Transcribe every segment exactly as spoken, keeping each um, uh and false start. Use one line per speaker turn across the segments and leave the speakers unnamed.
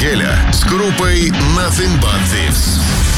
неделя с группой Nothing But Thieves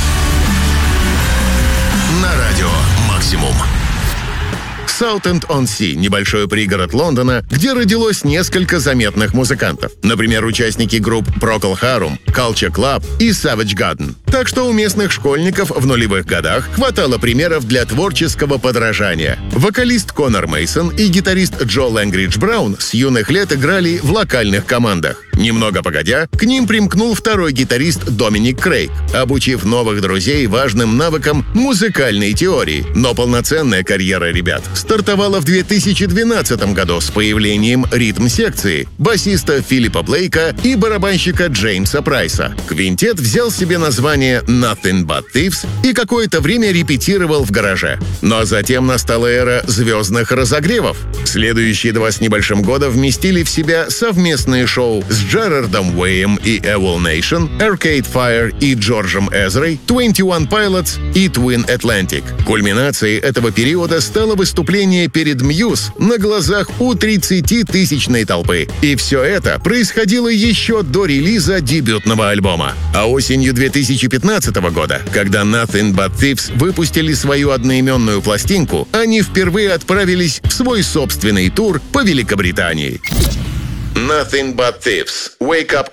на радио Максимум. Саутенд-он-Си – небольшой пригород Лондона, где родилось несколько заметных музыкантов. Например, участники групп Procol Harum, Culture Club и Savage Garden. Так что у местных школьников в нулевых годах хватало примеров для творческого подражания. Вокалист Конор Мейсон и гитарист Джо Лэнгридж Браун с юных лет играли в локальных командах. Немного погодя, к ним примкнул второй гитарист Доминик Крейг, обучив новых друзей важным навыкам музыкальной теории. Но полноценная карьера ребят стартовала в две тысячи двенадцатом году с появлением ритм-секции, басиста Филиппа Блейка и барабанщика Джеймса Прайса. Квинтет взял себе название Nothing But Thieves и какое-то время репетировал в гараже. Но затем настала эра звездных разогревов. Следующие два с небольшим года вместили в себя совместные шоу с Джерардом Уэем и Evil Nation, Arcade Fire и Джорджем Эзрой, двадцать один Pilots и Twin Atlantic. Кульминацией этого периода стало выступление перед Мьюз на глазах у тридцатитысячной толпы. И все это происходило еще до релиза дебютного альбома. А осенью две тысячи пятнадцатого года, когда Nothing But Thieves выпустили свою одноименную пластинку, они впервые отправились в свой собственный тур по Великобритании. Nothing But Thieves. Wake Up